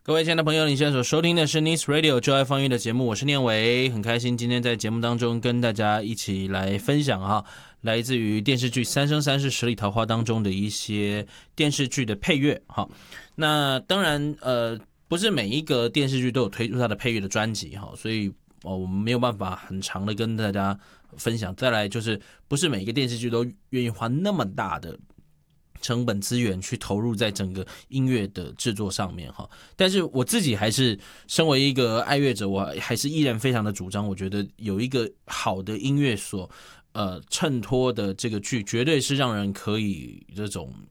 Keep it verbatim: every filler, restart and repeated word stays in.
各位亲爱的朋友，你现在所收听的是 Nice Radio 就爱放音乐的节目，我是念伟，很开心今天在节目当中跟大家一起来分享哈，来自于电视剧《三生三世十里桃花》当中的一些电视剧的配乐哈。那当然，呃，不是每一个电视剧都有推出它的配乐的专辑哈，所以哦，我们没有办法很长的跟大家分享。再来就是，不是每一个电视剧都愿意花那么大的成本资源去投入在整个音乐的制作上面哈，但是我自己还是身为一个爱乐者，我还是依然非常的主张，我觉得有一个好的音乐所呃衬托的这个剧，绝对是让人可以这种